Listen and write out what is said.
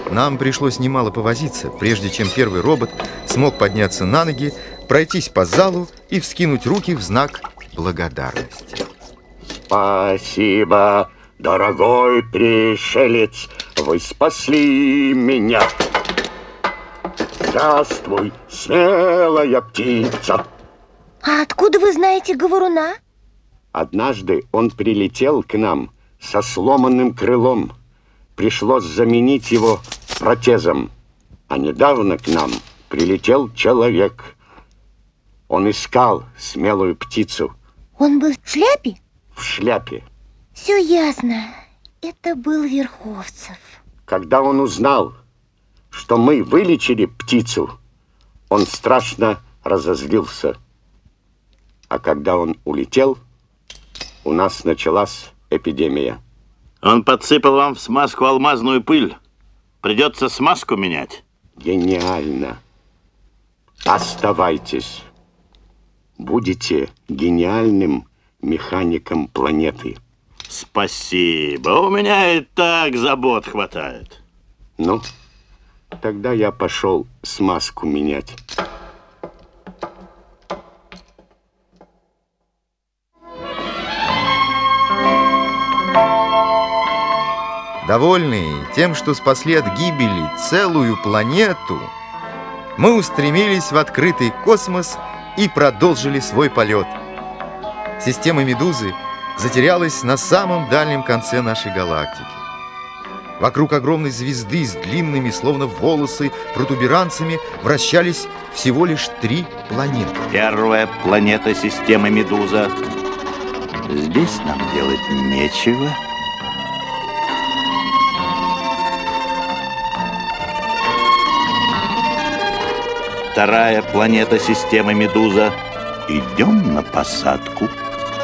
Нам пришлось немало повозиться, прежде чем первый робот смог подняться на ноги, пройтись по залу и вскинуть руки в знак благодарности. Спасибо, дорогой пришелец, вы спасли меня. Здравствуй, смелая птица. А откуда вы знаете говоруна? Однажды он прилетел к нам со сломанным крылом. Пришлось заменить его протезом. А недавно к нам прилетел человек. Он искал смелую птицу. Он был в шляпе? В шляпе. Все ясно. Это был Верховцев. Когда он узнал, что мы вылечили птицу, он страшно разозлился. А когда он улетел, у нас началась эпидемия. Он подсыпал вам в смазку алмазную пыль. Придется смазку менять. Гениально. Оставайтесь. Будете гениальным механиком планеты. Спасибо. У меня и так забот хватает. Ну, тогда я пошел смазку менять. Довольные тем, что спасли от гибели целую планету, мы устремились в открытый космос и продолжили свой полет. Система Медузы затерялась на самом дальнем конце нашей галактики. Вокруг огромной звезды с длинными, словно волосы, протуберанцами вращались всего лишь 3 планеты. Первая планета системы Медуза. Здесь нам делать нечего. Вторая планета системы Медуза. Идем на посадку.